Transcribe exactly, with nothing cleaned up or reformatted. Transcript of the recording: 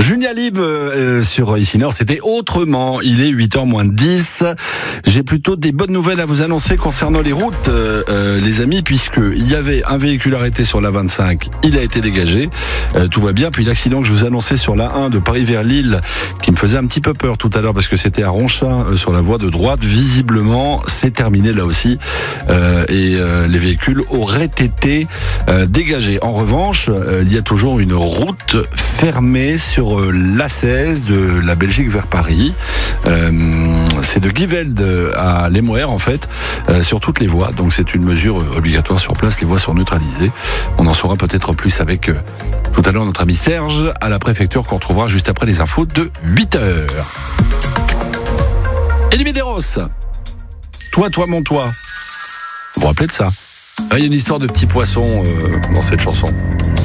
Julien Lieb euh, sur Ici Nord, c'était autrement. Il est huit heures moins dix. J'ai plutôt des bonnes nouvelles à vous annoncer concernant les routes, euh, euh, les amis, puisqu'il y avait un véhicule arrêté sur la vingt-cinq, il a été dégagé, euh, tout va bien. Puis l'accident que je vous annonçais sur la un de Paris vers Lille, qui me faisait un petit peu peur tout à l'heure, parce que c'était à Ronchin, euh, sur la voie de droite, visiblement, c'est terminé là aussi, euh, et euh, les véhicules auraient été euh, dégagés. En revanche, euh, il y a toujours une route fermée sur euh, l'A seize de la Belgique vers Paris. Euh, c'est de Givelde à Lemoer en fait, euh, sur toutes les voies. Donc c'est une mesure obligatoire sur place. Les voies sont neutralisées. On en saura peut-être plus avec euh, tout à l'heure notre ami Serge à la préfecture, qu'on retrouvera juste après les infos de huit heures. Elie Medeiros, toi, toi, mon toi. Vous vous rappelez de ça? Il y a une histoire de petit poisson euh, dans cette chanson.